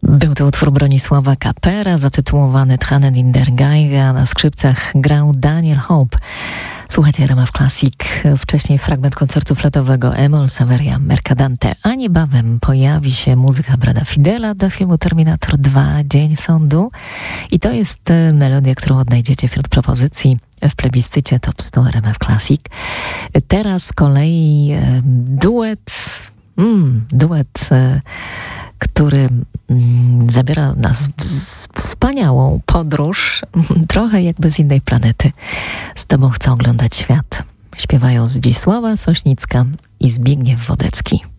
Był to utwór Bronisława Kapera zatytułowany Tränen in der Geige, a na skrzypcach grał Daniel Hope. Słuchajcie RMF Classic, wcześniej fragment koncertu fletowego Emol Saveria Mercadante, a niebawem pojawi się muzyka Brada Fidela do filmu Terminator 2 Dzień Sądu i to jest melodia, którą odnajdziecie wśród propozycji w plebiscycie Top 100 RMF Classic. Teraz z kolei duet, który zabiera nas w wspaniałą podróż, trochę jakby z innej planety. Z tobą chcę oglądać świat. Śpiewają Zdzisława Sośnicka i Zbigniew Wodecki.